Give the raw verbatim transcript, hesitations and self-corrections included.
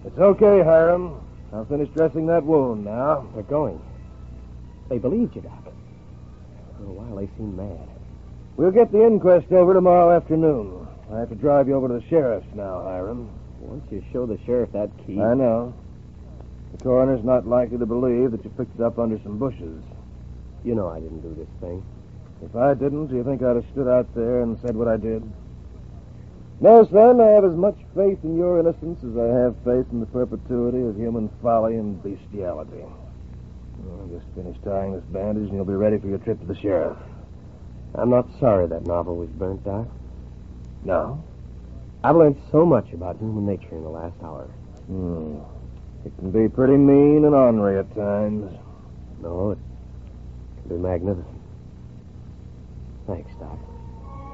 It's okay, Hiram. I'll finish dressing that wound now. They're going. They believed you, Doc. For a while, they seemed mad. We'll get the inquest over tomorrow afternoon. I have to drive you over to the sheriff's now, Hiram. Once you show the sheriff that key... I know. The coroner's not likely to believe that you picked it up under some bushes. You know I didn't do this thing. If I didn't, do you think I'd have stood out there and said what I did? No, son, I have as much faith in your innocence as I have faith in the perpetuity of human folly and bestiality. Well, I'll just finish tying this bandage and you'll be ready for your trip to the sheriff. I'm not sorry that novel was burnt, Doc. No? I've learned so much about human nature in the last hour. Hmm. It can be pretty mean and ornery at times. No, it can be magnificent. Thanks, Doc.